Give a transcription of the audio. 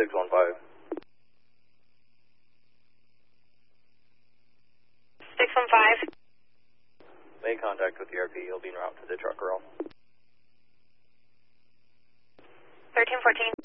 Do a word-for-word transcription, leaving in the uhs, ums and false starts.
six one five. six one five. Made contact with the R P. He'll be en route to the truck roll. thirteen fourteen.